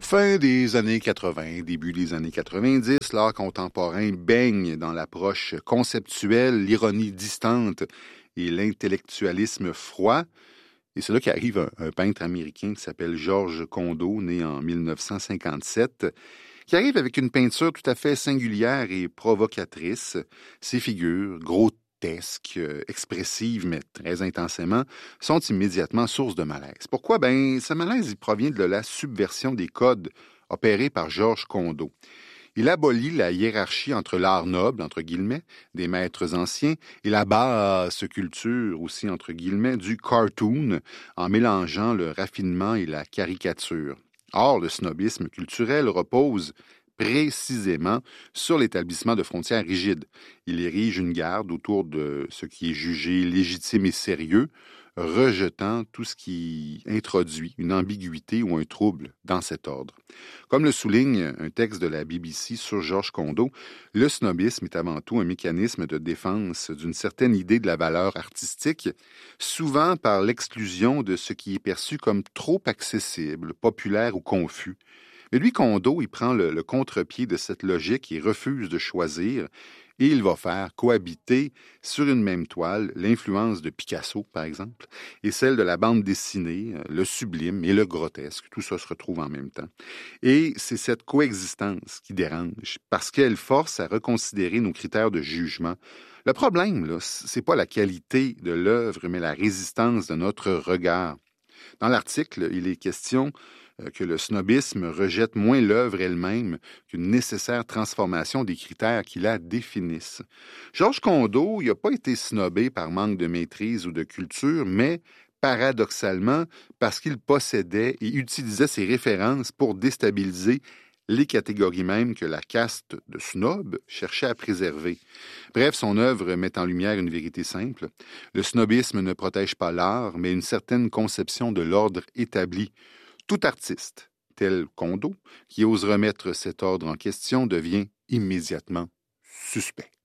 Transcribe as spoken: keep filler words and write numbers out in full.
Fin des années quatre-vingt, début des années quatre-vingt-dix, l'art contemporain baigne dans l'approche conceptuelle, l'ironie distante et l'intellectualisme froid. Et c'est là qu'arrive un, un peintre américain qui s'appelle Georges Condo, né en mille neuf cent cinquante-sept, qui arrive avec une peinture tout à fait singulière et provocatrice. Ses figures, grotesques, euh, expressives, mais très intensément, sont immédiatement source de malaise. Pourquoi? Ben, ce malaise, il provient de la subversion des codes opérés par Georges Condo. Il abolit la hiérarchie entre l'art noble, entre guillemets, des maîtres anciens, et la basse culture, aussi entre guillemets, du cartoon, en mélangeant le raffinement et la caricature. Or, le snobisme culturel repose précisément sur l'établissement de frontières rigides. Il érige une garde autour de ce qui est jugé légitime et sérieux, rejetant tout ce qui introduit une ambiguïté ou un trouble dans cet ordre. Comme le souligne un texte de la B B C sur Georges Condo, le snobisme est avant tout un mécanisme de défense d'une certaine idée de la valeur artistique, souvent par l'exclusion de ce qui est perçu comme trop accessible, populaire ou confus. Mais lui, Condo, il prend le, le contre-pied de cette logique et refuse de choisir, et il va faire cohabiter sur une même toile l'influence de Picasso, par exemple, et celle de la bande dessinée, le sublime et le grotesque. Tout ça se retrouve en même temps. Et c'est cette coexistence qui dérange, parce qu'elle force à reconsidérer nos critères de jugement. Le problème, là, c'est pas la qualité de l'œuvre, mais la résistance de notre regard. Dans l'article, il est question que le snobisme rejette moins l'œuvre elle-même qu'une nécessaire transformation des critères qui la définissent. Georges Condo, il n'a pas été snobé par manque de maîtrise ou de culture, mais paradoxalement parce qu'il possédait et utilisait ses références pour déstabiliser les catégories mêmes que la caste de snob cherchait à préserver. Bref, son œuvre met en lumière une vérité simple. Le snobisme ne protège pas l'art, mais une certaine conception de l'ordre établi. Tout artiste, tel Condo, qui ose remettre cet ordre en question devient immédiatement suspect.